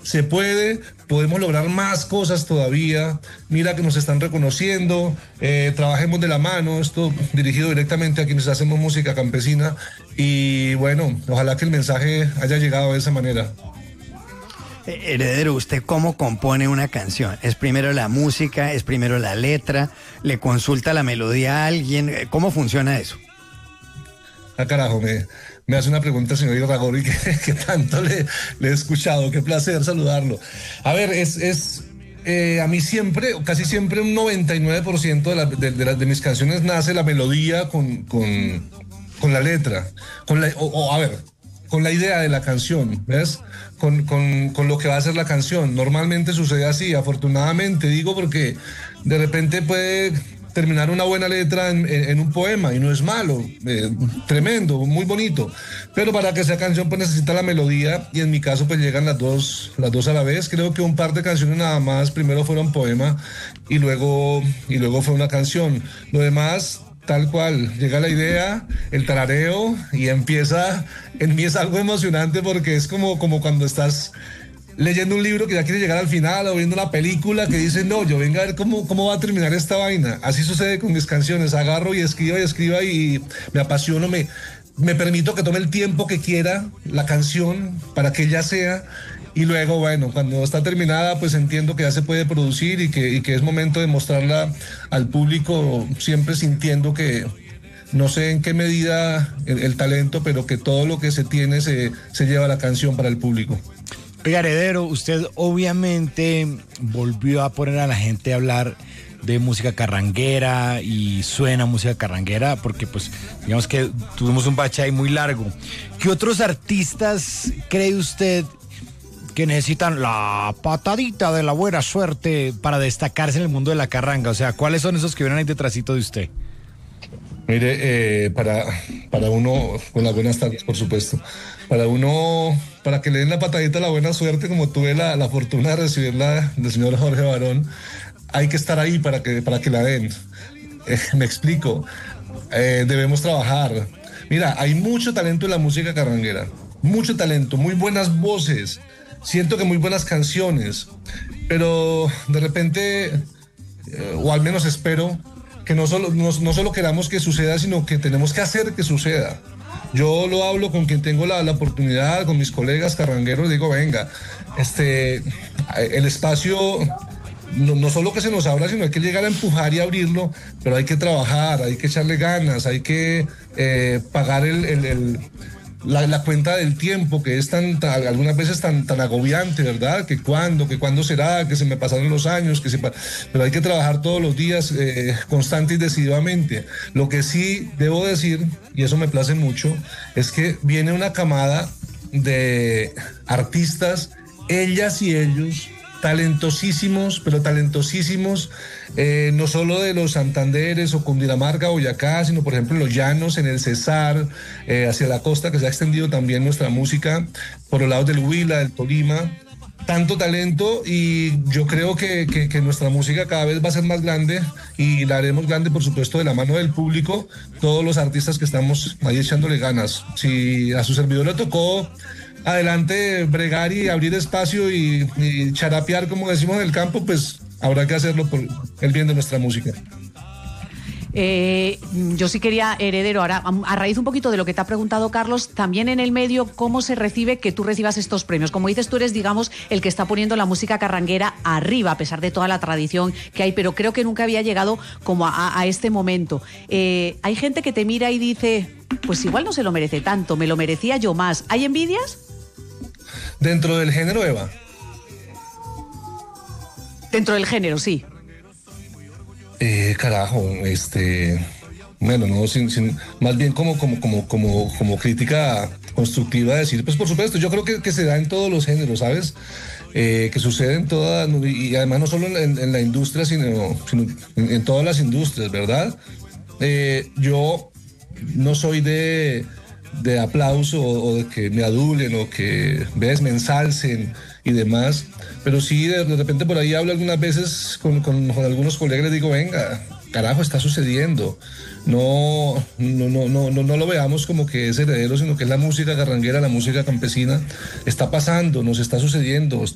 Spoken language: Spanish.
se puede, podemos lograr más cosas todavía. Mira que nos están reconociendo, trabajemos de la mano, esto dirigido directamente a quienes hacemos música campesina y bueno, ojalá que el mensaje haya llegado de esa manera. Heredero, ¿usted cómo compone una canción? ¿Es primero la música? ¿Es primero la letra? ¿Le consulta la melodía a alguien? ¿Cómo funciona eso? Ah, carajo, me hace una pregunta el señor Irragorri que tanto le he escuchado. Qué placer saludarlo. A ver, a mí siempre, casi siempre, un 99% de mis canciones nace la melodía con la letra. Con la idea de la canción, ¿ves? Con lo que va a ser la canción. Normalmente sucede así, afortunadamente, digo, porque de repente puede terminar una buena letra en un poema y no es malo, tremendo, muy bonito, pero para que sea canción pues necesita la melodía y en mi caso pues llegan las dos a la vez. Creo que un par de canciones nada más, primero fueron poema y luego fue una canción. Lo demás, tal cual, llega la idea, el tarareo y empieza. En mí es algo emocionante porque es como cuando estás leyendo un libro que ya quiere llegar al final o viendo una película que dice, no, yo venga a ver cómo va a terminar esta vaina. Así sucede con mis canciones, agarro y escriba y me apasiono, me permito que tome el tiempo que quiera la canción para que ella sea. Y luego, bueno, cuando está terminada, pues entiendo que ya se puede producir y que es momento de mostrarla al público, siempre sintiendo que no sé en qué medida el talento, pero que todo lo que se tiene se lleva a la canción para el público. Oiga, Heredero, usted obviamente volvió a poner a la gente a hablar de música carranguera y suena música carranguera porque pues digamos que tuvimos un bache ahí muy largo. ¿Qué otros artistas cree usted que necesitan la patadita de la buena suerte para destacarse en el mundo de la carranga? O sea, ¿cuáles son esos que vienen ahí detrásito de usted? Mire, para uno, con las buenas tardes, por supuesto, para que le den la patadita de la buena suerte, como tuve la fortuna de recibirla del señor Jorge Barón, hay que estar ahí para que la den. Me explico. Debemos trabajar. Mira, hay mucho talento en la música carranguera, mucho talento, muy buenas voces, siento que muy buenas canciones, pero de repente, o al menos espero, que no solo queramos que suceda, sino que tenemos que hacer que suceda. Yo lo hablo con quien tengo la oportunidad, con mis colegas carrangueros, digo, venga, el espacio no solo que se nos abra, sino hay que llegar a empujar y abrirlo, pero hay que trabajar, hay que echarle ganas, hay que pagar la cuenta del tiempo, que es algunas veces tan agobiante, ¿verdad? Que cuándo será, que se me pasaron los años, pero hay que trabajar todos los días, constante y decididamente. Lo que sí debo decir, y eso me place mucho, es que viene una camada de artistas, ellas y ellos, talentosísimos, pero talentosísimos, no solo de los Santanderes o Cundinamarca, Boyacá, sino por ejemplo en los llanos, en el Cesar, hacia la costa, que se ha extendido también nuestra música, por los lados del Huila, del Tolima, tanto talento, y yo creo que nuestra música cada vez va a ser más grande y la haremos grande, por supuesto, de la mano del público, todos los artistas que estamos ahí echándole ganas. Si a su servidor le tocó adelante bregar y abrir espacio y charapear, como decimos en el campo, pues habrá que hacerlo por el bien de nuestra música. Yo sí quería, Heredero, ahora a raíz un poquito de lo que te ha preguntado Carlos, también en el medio, ¿cómo se recibe que tú recibas estos premios? Como dices, tú eres, digamos, el que está poniendo la música carranguera arriba, a pesar de toda la tradición que hay, pero creo que nunca había llegado como a este momento. Hay gente que te mira y dice, pues igual no se lo merece tanto, me lo merecía yo más. ¿Hay envidias? Dentro del género, Eva. Dentro del género, sí. Carajo, bueno, no, más bien como crítica constructiva, decir, pues por supuesto, yo creo que se da en todos los géneros, ¿sabes? Que sucede en todas, y además no solo en la industria, sino en todas las industrias, ¿verdad? Yo no soy de aplauso o de que me adulen o que me ensalcen y demás, pero sí de repente por ahí hablo algunas veces con algunos colegas, les digo, venga, carajo, está sucediendo, no lo veamos como que es heredero, sino que es la música carranguera, la música campesina, está pasando, nos está sucediendo,